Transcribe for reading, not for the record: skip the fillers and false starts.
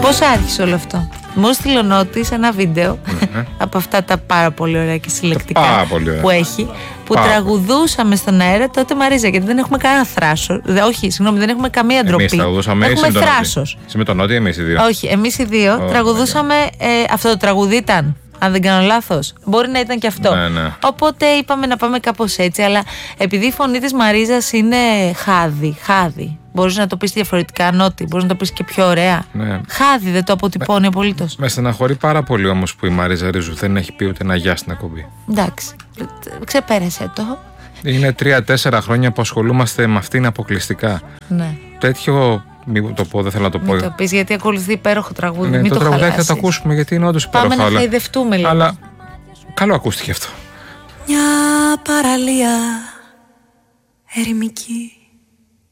Πώς άρχισε όλο αυτό? Μου στείλε ο Νότης ένα βίντεο από αυτά τα πάρα πολύ ωραία και συλλεκτικά που έχει, που τραγουδούσαμε στον αέρα τότε, Μαρίζα, γιατί δεν έχουμε κανένα θράσος. Όχι, συγγνώμη, δεν έχουμε καμία ντροπή. Εμείς τραγουδούσαμε. Έχουμε θράσος. Εσύ με τον Νότι, εμείς οι δύο? Όχι, εμείς οι δύο τραγουδούσαμε. Αυτό το τραγουδί ήταν, αν δεν κάνω λάθος. Μπορεί να ήταν και αυτό. Ναι. Οπότε είπαμε να πάμε κάπως έτσι. Αλλά επειδή η φωνή της Μαρίζας είναι χάδι. Μπορείς να το πεις διαφορετικά, Νότι. Μπορείς να το πεις και πιο ωραία. Ναι. Χάδι, δεν το αποτυπώνει απολύτως. Με στεναχωρεί πάρα πολύ όμως που η Μαρίζα Ρίζου δεν έχει πει ούτε ένα γεια στην εκπομπή. Εντάξει. Ξεπέρασε το. Είναι 3-4 χρόνια που ασχολούμαστε με αυτήν αποκλειστικά. Ναι. Τέτοιο. Μην το πω, δεν θέλω να το πω. Μην το πεις, γιατί ακολουθεί υπέροχο τραγούδι. Ναι, μην το τραγουδάκι θα το χαλάσεις. ακούσουμε γιατί είναι όντως υπέροχο. Πάμε να χαϊδευτούμε λίγο. Αλλά καλό ακούστηκε αυτό. Μια παραλία ερημική,